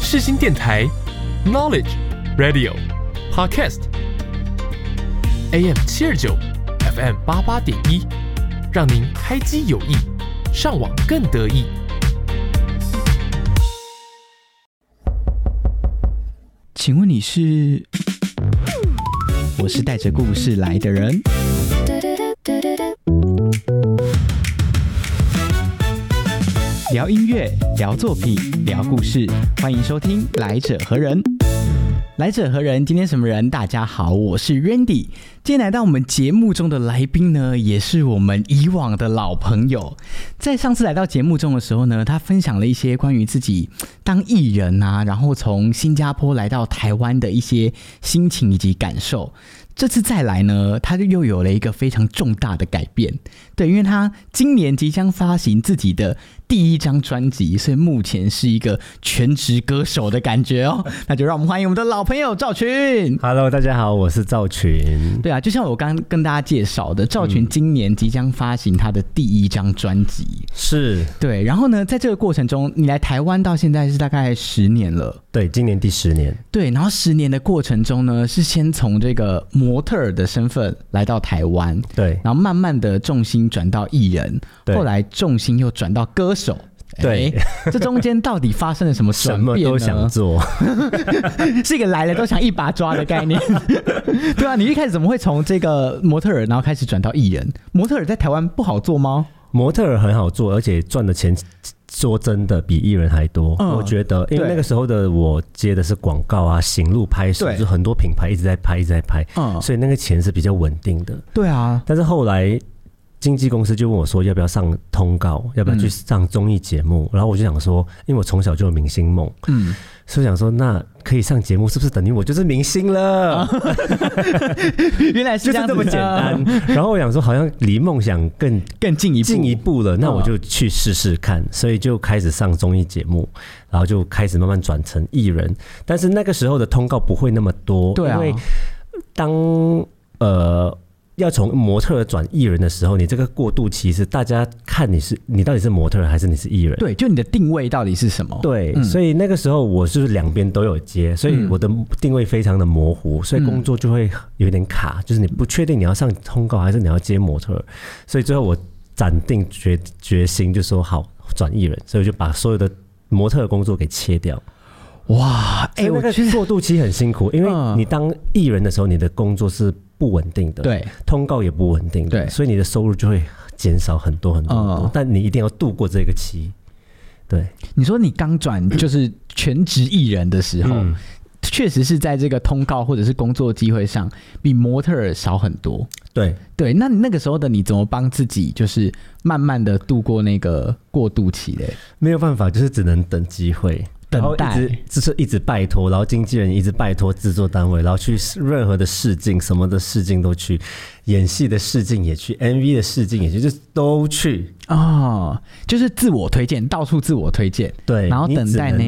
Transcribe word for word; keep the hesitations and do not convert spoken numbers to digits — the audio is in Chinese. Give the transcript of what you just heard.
世新电台 Knowledge Radio Podcast A M 七二九 F M 八八点一，让您开机有益，上网更得意。 请问你是？我是带着故事来的人。聊音乐，聊作品，聊故事，欢迎收听《来者何人》。来者何人？今天什么人？大家好，我是 Randy。今天来到我们节目中的来宾呢，也是我们以往的老朋友。在上次来到节目中的时候呢，他分享了一些关于自己当艺人啊，然后从新加坡来到台湾的一些心情以及感受。这次再来呢，他就又有了一个非常重大的改变。对，因为他今年即将发行自己的第一张专辑，所以目前是一个全职歌手的感觉哦。那就让我们欢迎我们的老朋友赵群。 Hello， 大家好，我是赵群。 对啊，就像我刚刚跟大家介绍的，赵群今年即将发行他的第一张专辑。 是， 对。然后呢，在这个过程中，你来台湾到现在是大概十年了。 对，今年第十年。 对，然后十年的过程中呢，是先从这个模特儿的身份来到台湾， 对， 然后慢慢的重心转到艺人，后来重心又转到歌手。 对、 欸，这中间到底发生了什么转变呢？ 什么都想做， 是一个来了都想一把抓的概念。对啊，你一开始怎么会从这个模特儿，然后开始转到艺人？模特儿在台湾不好做吗？ 模特儿很好做，而且赚的钱说真的比艺人还多。嗯、我觉得，因为那个时候的我接的是广告啊、行路拍摄，就很多品牌一直在拍，一直在拍，嗯、所以那个钱是比较稳定的。 对啊， 但是后来经纪公司就问我说要不要上通告，要不要去上综艺节目、嗯、然后我就想说，因为我从小就有明星梦，嗯，所以想说那可以上节目是不是等于我就是明星了、啊、 原来是这样子， 就是这么简单。然后我想说好像离梦想更更进一步进一步了，那我就去试试看、嗯、所以就开始上综艺节目，然后就开始慢慢转成艺人。但是那个时候的通告不会那么多， 对啊， 因为当呃要从模特转艺人的时候，你这个过渡期是大家看你是你到底是模特还是你是艺人？ 对，就你的定位到底是什么？ 对，嗯、所以那个时候我是两边都有接，所以我的定位非常的模糊，所以工作就会有点卡，就是你不确定你要上通告还是你要接模特，所以最后我斩定决决心就说好转艺人，所以我就把所有的模特的工作给切掉。 哇，哎、欸， 我觉得过渡期很辛苦，因为你当艺人的时候，你的工作是不稳定的， 对， 通告也不稳定的，对，所以你的收入就会减少很多很多很多、嗯、但你一定要度过这个期。对， 你说你刚转就是全职艺人的时候，嗯、确实是在这个通告或者是工作机会上比模特儿少很多。 对对，那你那个时候的你怎么帮自己就是慢慢的度过那个过渡期嘞？ 没有办法，就是只能等机会。 等待， 一直就是一直拜托，然后经纪人一直拜托制作单位，然后去任何的试镜，什么的试镜都去，演戏的试镜也去 ，M V 的试镜也去，就都去哦，就是自我推荐，到处自我推荐， 对， 然后等待那